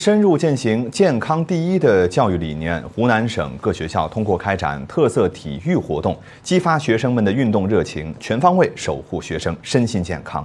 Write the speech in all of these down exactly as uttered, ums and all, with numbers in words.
深入践行健康第一的教育理念，湖南省各学校通过开展特色体育活动，激发学生们的运动热情，全方位守护学生身心健康。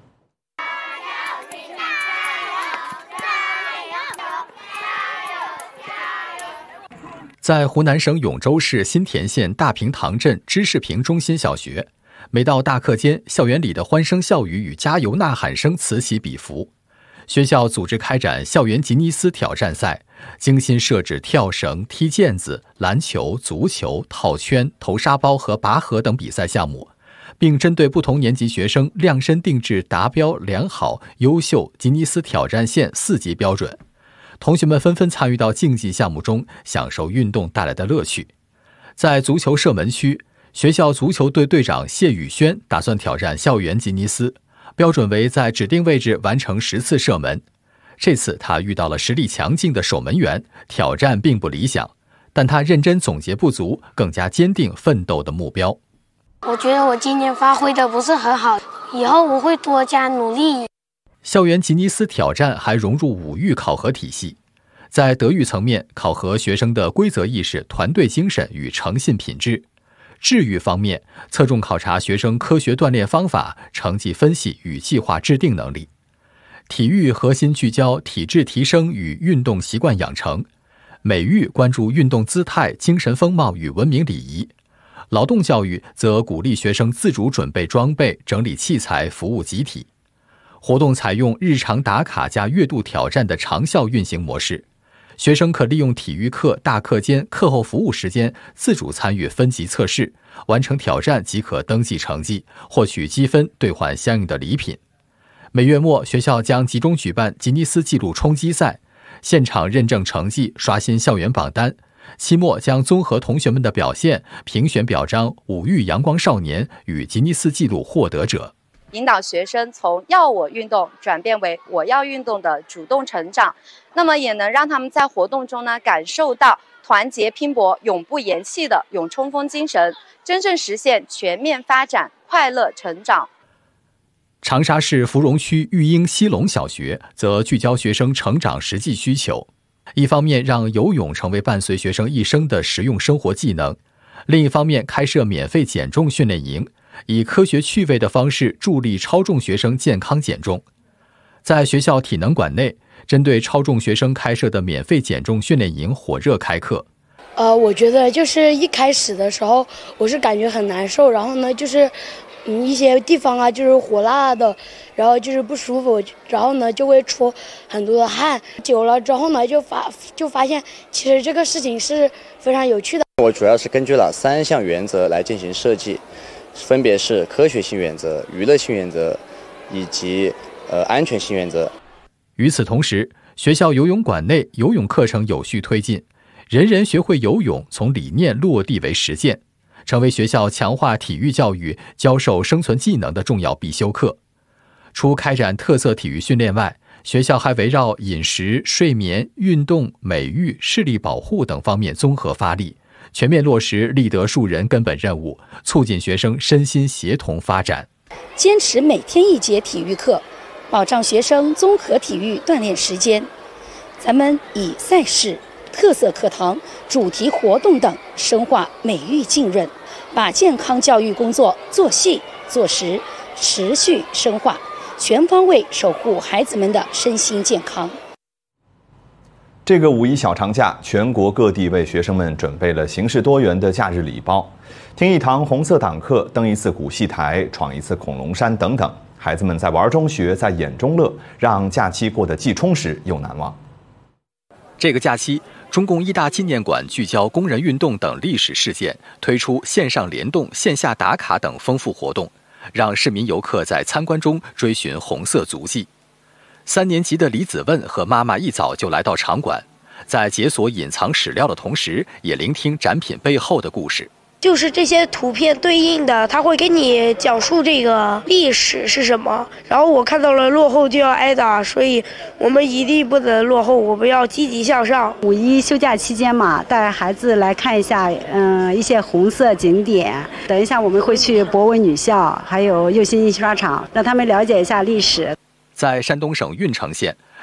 在湖南省永州市新田县大坪塘镇知识坪中心小学，每到大课间，校园里的欢声笑语与加油呐喊声此起彼伏。学校组织开展校园吉尼斯挑战赛，精心设置跳绳、踢毽子、篮球、足球、套圈、投沙包和拔河等比赛项目，并针对不同年级学生量身定制达标、良好、优秀、吉尼斯挑战线四级标准。同学们纷纷参与到竞技项目中，享受运动带来的乐趣。在足球射门区，学校足球队队长谢宇轩打算挑战校园吉尼斯，标准为在指定位置完成十次射门。这次他遇到了实力强劲的守门员，挑战并不理想，但他认真总结不足，更加坚定奋斗的目标。 我觉得我今年发挥的不是很好，以后我会多加努力。 校园吉尼斯挑战还融入五育考核体系，在德育层面考核学生的规则意识、团队精神与诚信品质；智育方面侧重考察学生科学锻炼方法、成绩分析与计划制定能力；体育核心聚焦体质提升与运动习惯养成；美育关注运动姿态、精神风貌与文明礼仪；劳动教育则鼓励学生自主准备装备、整理器材、服务集体。活动采用日常打卡加月度挑战的长效运行模式，学生可利用体育课、大课间、课后服务时间自主参与分级测试，完成挑战即可登记成绩，获取积分兑换相应的礼品。每月末，学校将集中举办吉尼斯纪录冲击赛，现场认证成绩，刷新校园榜单。期末将综合同学们的表现，评选表彰五育阳光少年与吉尼斯纪录获得者。 引导学生从要我运动转变为我要运动的主动成长，那么也能让他们在活动中呢感受到团结拼搏、永不言弃的永冲锋精神，真正实现全面发展、快乐成长。 长沙市芙蓉区育英西龙小学则聚焦学生成长实际需求，一方面让游泳成为伴随学生一生的实用生活技能，另一方面开设免费减重训练营，以科学趣味的方式助力超重学生健康减重。在学校体能馆内，针对超重学生开设的免费减重训练营火热开课。 呃，我觉得就是一开始的时候，我是感觉很难受，然后呢，就是嗯一些地方啊，就是火辣辣的，然后就是不舒服，然后呢就会出很多的汗。久了之后呢，就发就发现其实这个事情是非常有趣的。 我主要是根据了三项原则来进行设计。分别是科学性原则、娱乐性原则以及呃安全性原则。 与此同时，学校游泳馆内游泳课程有序推进，人人学会游泳从理念落地为实践，成为学校强化体育教育、教授生存技能的重要必修课。除开展特色体育训练外，学校还围绕饮食、睡眠、运动、美育、视力保护等方面综合发力，全面落实立德树人根本任务，促进学生身心协同发展。 坚持每天一节体育课，保障学生综合体育锻炼时间。咱们以赛事、特色课堂、主题活动等深化美育浸润，把健康教育工作做细做实，持续深化，全方位守护孩子们的身心健康。 这个五一小长假，全国各地为学生们准备了形式多元的假日礼包，听一堂红色党课，登一次古戏台，闯一次恐龙山等等，孩子们在玩中学，在演中乐，让假期过得既充实又难忘。 这个假期，中共一大纪念馆聚焦工人运动等历史事件，推出线上联动、线下打卡等丰富活动，让市民游客在参观中追寻红色足迹。三年级的李子问和妈妈一早就来到场馆，在解锁隐藏史料的同时，也聆听展品背后的故事。 就是这些图片对应的，他会给你讲述这个历史是什么。然后我看到了落后就要挨打，所以我们一定不能落后，我们要积极向上。 五一休假期间嘛，带孩子来看一下，嗯，一些红色景点。等一下我们会去博文女校，还有右新印刷厂，让他们了解一下历史。 在山东省运城县，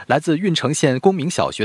来自郓城县公民小学